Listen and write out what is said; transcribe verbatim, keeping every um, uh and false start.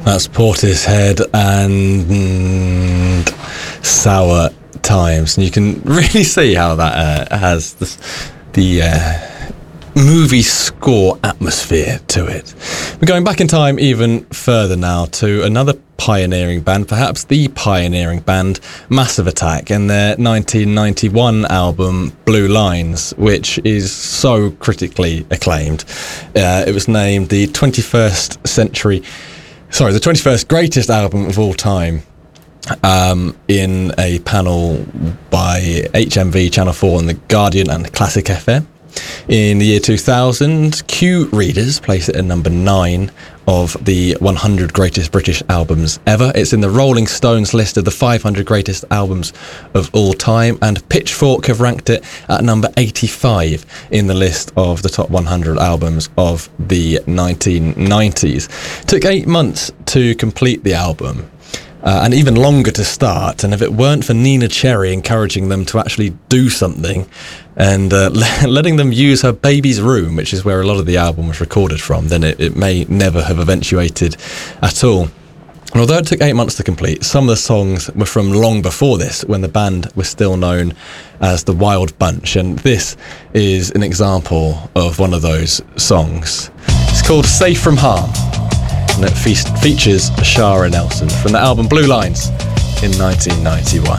That's Portishead and Sour Times. And you can really see how that uh, has this, the uh, movie score atmosphere to it. We're going back in time even further now to another pioneering band, perhaps the pioneering band, Massive Attack, and their nineteen ninety-one album Blue Lines, which is so critically acclaimed. Uh, it was named the twenty-first century, sorry, the twenty-first greatest album of all time, um, in a panel by H M V, Channel four, and The Guardian and Classic F M. In the year two thousand, Q readers place it at number nine of the one hundred greatest British albums ever. It's in the Rolling Stones list of the five hundred greatest albums of all time, and Pitchfork have ranked it at number eighty-five in the list of the top one hundred albums of the nineteen nineties. It took eight months to complete the album. Uh, and even longer to start, and if it weren't for Nina Cherry encouraging them to actually do something and uh, letting them use her baby's room, which is where a lot of the album was recorded from, then it, it may never have eventuated at all. And although it took eight months to complete, some of the songs were from long before this, when the band was still known as the Wild Bunch, and this is an example of one of those songs. It's called Safe From Harm, and it fe- features Shara Nelson from the album Blue Lines in nineteen ninety-one.